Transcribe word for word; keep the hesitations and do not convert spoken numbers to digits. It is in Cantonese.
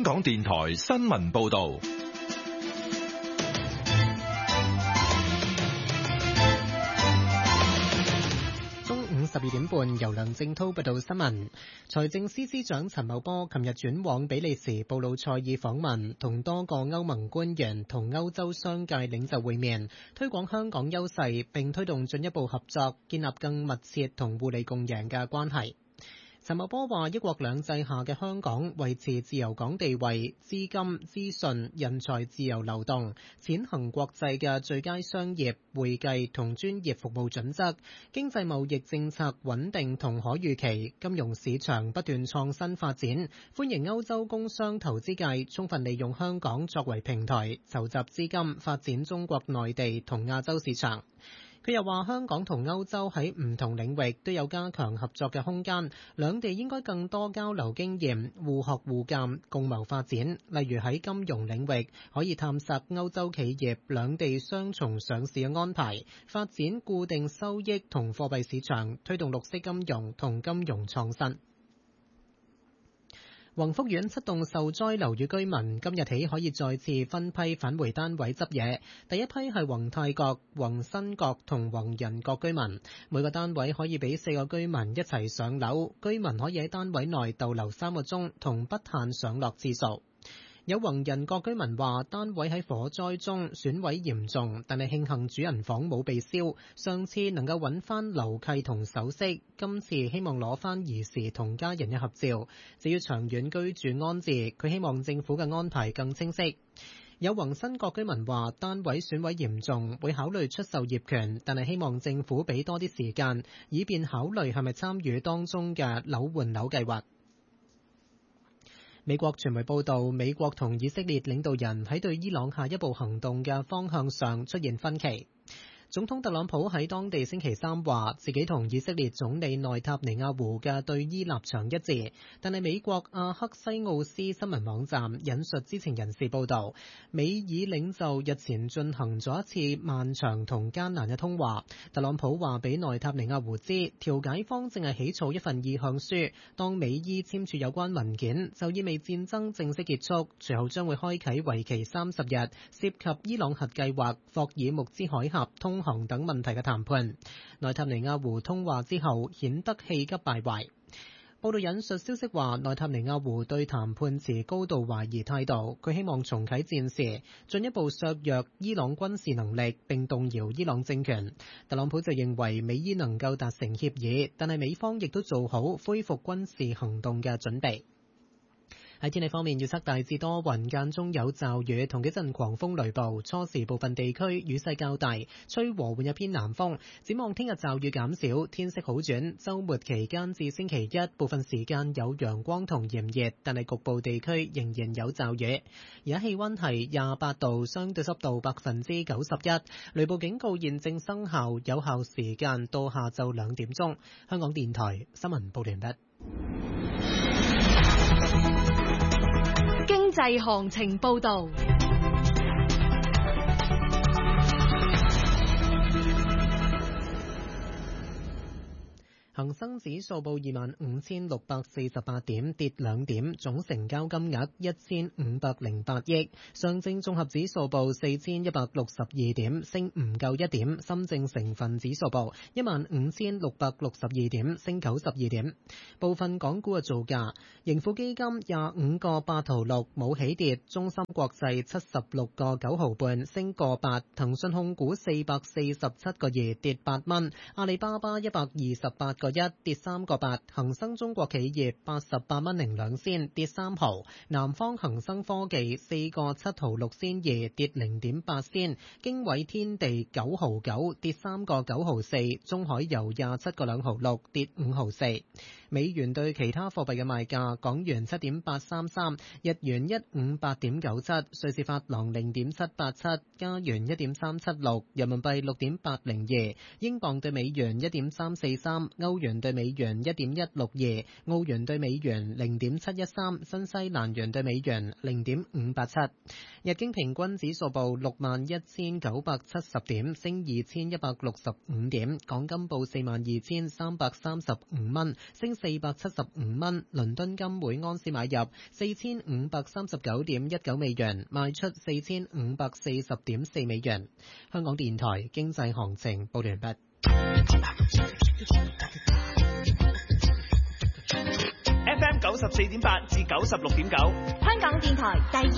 港電台新聞報道。 十二點半，由梁正滔報道新聞。財政司司長陳茂波琴日轉往比利時布魯塞爾訪問，同多個歐盟官員同歐洲商界領袖會面，推廣香港優勢，並推動進一步合作，建立更密切同互利共贏嘅關係。陳茂波話：一國兩制下嘅香港維持自由港地位，資金、資訊、人才自由流動，踐行國際嘅最佳商業、會計同專業服務準則，經濟貿易政策穩定同可預期，金融市場不斷創新發展，歡迎歐洲工商投資界充分利用香港作為平台，籌集資金發展中國內地同亞洲市場。佢又話：香港同歐洲喺唔同領域都有加強合作嘅空間，兩地應該更多交流經驗，互學互鑑，共謀發展。例如喺金融領域，可以探索歐洲企業兩地雙重上市嘅安排，發展固定收益同貨幣市場，推動綠色金融同金融創新。宏福苑七棟受災樓宇居民今日起可以再次分批返回單位執嘢，第一批係宏泰閣、宏新閣同宏仁閣居民，每個單位可以俾四個居民一齊上樓，居民可以喺單位內逗留三個鐘，同不限上落次數。有宏仁閣居民話，單位喺火災中損毀嚴重，但係慶幸主人房冇被燒，上次能夠揾翻樓契同首飾，今次希望攞翻兒時同家人嘅合照。至於長遠居住安置，佢希望政府嘅安排更清晰。有宏新閣居民話，單位損毀嚴重，會考慮出售業權，但係希望政府俾多啲時間，以便考慮係咪參與當中嘅樓換樓計劃。美國傳媒報道，美國同以色列領導人喺對伊朗下一步行動嘅方向上出現分歧。總統特朗普喺當地星期三話，自己同以色列總理內塔尼亞胡嘅對伊立場一致，但係美國阿克西奧斯新聞網站引述知情人士報導，美以領袖日前進行咗一次漫長同艱難嘅通話。特朗普話俾內塔尼亞胡知，調解方正係起草一份意向書，當美伊簽署有關文件，就意味戰爭正式結束，隨後將會開啟為期三十日，涉及伊朗核計劃、霍爾木茲海峽通航等問題嘅談判。內塔尼亞胡通話之後顯得氣急敗壞。報道引述消息話，內塔尼亞胡對談判持高度懷疑態度，佢希望重啟戰事，進一步削弱伊朗軍事能力並動搖伊朗政權。特朗普就認為美伊能夠達成協議，但係美方亦都做好恢復軍事行動嘅準備。喺天氣方面，預測大致多雲，間中有驟雨同幾陣狂風雷暴，初時部分地區雨勢較大，吹和緩一偏南風。展望聽日驟雨減少，天色好轉，週末期間至星期一部分時間有陽光同炎熱，但係局部地區仍然有驟雨。而家氣溫係廿八度，相對濕度百分之九十一，雷暴警告現正生效，有效時間到下晝兩點鐘。香港電台新聞報完畢。 經濟行情報道。恒生指數報二萬五千六百四十八點，跌兩點，總成交金額一千五百零八億。上證綜合指數報四千一百六十二點，升唔夠一點。深證成分指數報一萬五千六百六十二點，升九十二點。部分港股嘅造價，盈富基金廿五個八毫六冇起跌，中芯國際七十六個九毫半升個八，騰訊控股四百四十七個二跌八蚊，阿里巴巴一百二十八個一跌三個八，恒生中國企業八十八蚊零兩仙跌三毫，南方恒生科技四個七毫六仙二跌零點八仙，經緯天地九毫九跌三個九毫四，中海油廿七個兩毫六跌五毫四。美元對其他貨幣嘅賣價：港元七點八三三，日元一五八點九七，瑞士法郎零點七八七，加元一點三七六，人民幣六點八零二，英鎊對美元一點三四三，歐歐元對美元一點一六二，澳元對美元零點七一三，新西蘭元對美元零點五八七。日經平均指數報六萬一千九百七十點，升二千一百六十五點。港金報四萬二千三百三十五蚊，升四百七十五蚊。倫敦金每安士買入四千五百三十九點一九美元，賣出四千五百四十點四美元。香港電台經濟行情報完畢。 F M 九十四點八至九十六點九， 香港電台第二